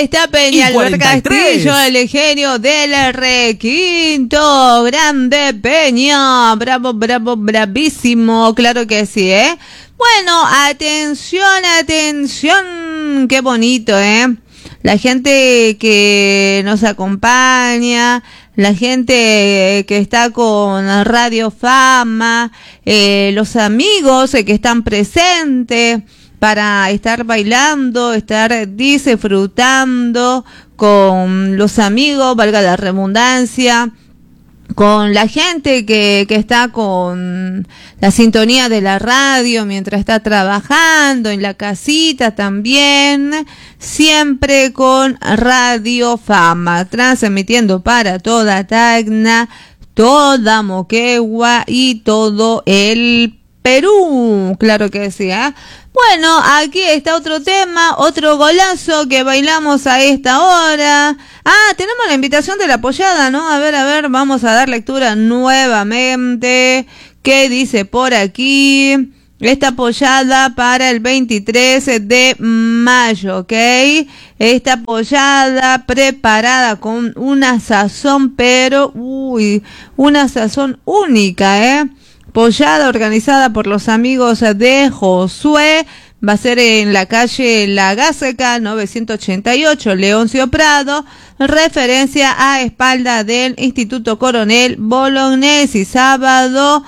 está Peñalver Castillo, el genio del requinto. Grande Peña. Bravo, bravo, bravísimo. Claro que sí, ¿eh? Bueno, atención, atención. Qué bonito, ¿eh? La gente que nos acompaña, la gente que está con Radio Fama, los amigos que están presentes para estar bailando, estar disfrutando con los amigos, valga la redundancia, con la gente que está con la sintonía de la radio mientras está trabajando, en la casita también, siempre con Radio Fama, transmitiendo para toda Tacna, toda Moquegua y todo el Perú, claro que sí, ¿eh? Bueno, aquí está otro tema, otro golazo que bailamos a esta hora. Ah, tenemos la invitación de la pollada, ¿no? A ver, vamos a dar lectura nuevamente. ¿Qué dice por aquí? Esta pollada para el 23 de mayo, ¿ok? Esta pollada preparada con una sazón, pero, una sazón única, ¿eh? Pollada organizada por los amigos de Josué, va a ser en la calle La Gáseca 988, Leoncio Prado, referencia a espalda del Instituto Coronel Bolognesi, sábado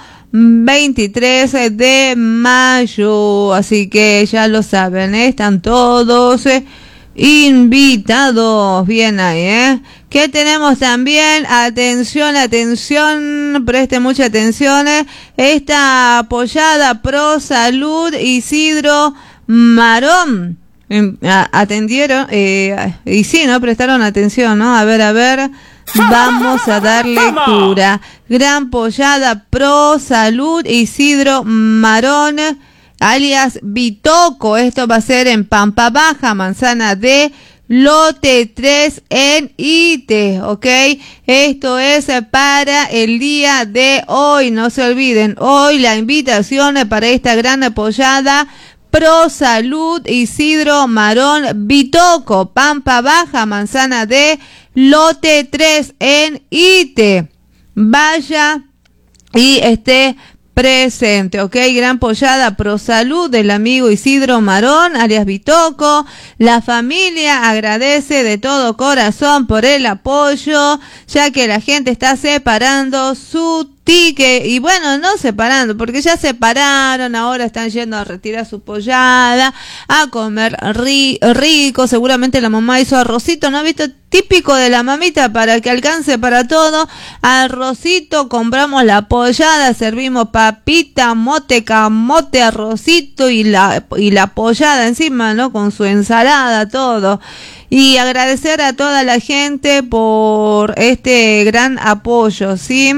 23 de mayo, así que ya lo saben, ¿eh? Están todos invitados, bien ahí, ¿eh? ¿Qué tenemos también? Atención, atención, preste mucha atención, esta pollada Pro Salud Isidro Marón, atendieron, y sí, ¿no? Prestaron atención, ¿no? A ver, vamos a dar lectura. Gran pollada Pro Salud Isidro Marón, alias Bitoco, esto va a ser en Pampa Baja, Manzana D, lote 3 en Ite, ¿ok? Esto es para el día de hoy, no se olviden, hoy la invitación es para esta gran apoyada Pro Salud Isidro Marón Bitoco, Pampa Baja, Manzana D, lote 3 en Ite. Vaya y esté presente, ¿ok? Gran pollada Pro Salud del amigo Isidro Marón, alias Bitoco. La familia agradece de todo corazón por el apoyo, ya que la gente está separando su ticket, y bueno, no separando, porque ya separaron, ahora están yendo a retirar su pollada, a comer rico, seguramente la mamá hizo arrocito, ¿no? ¿Visto? Típico de la mamita para que alcance para todo, arrocito, compramos la pollada, servimos papita, mote, camote, arrocito y la pollada encima, ¿no? Con su ensalada, todo. Y agradecer a toda la gente por este gran apoyo, ¿sí?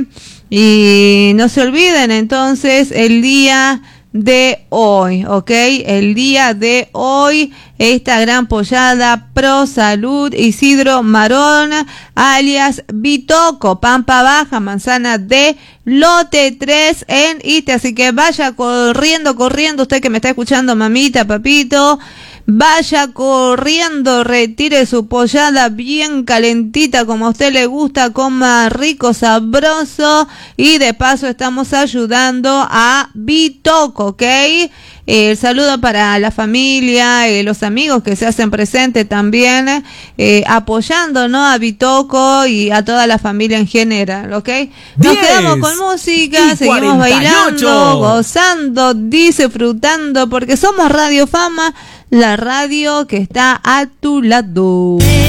Y no se olviden entonces el día de hoy, ¿ok? El día de hoy, esta gran pollada Pro Salud Isidro Marón, alias Bitoco, Pampa Baja, Manzana D, lote 3 en Ite. Así que vaya corriendo, usted que me está escuchando, mamita, papito, vaya corriendo, retire su pollada bien calentita como a usted le gusta, coma rico, sabroso, y de paso estamos ayudando a Bitoco, ¿ok? El saludo para la familia, los amigos que se hacen presentes también, apoyando, ¿no? A Bitoco y a toda la familia en general, ¿ok? Nos quedamos con música, seguimos bailando, gozando, disfrutando, porque somos Radio Fama, la radio que está a tu lado.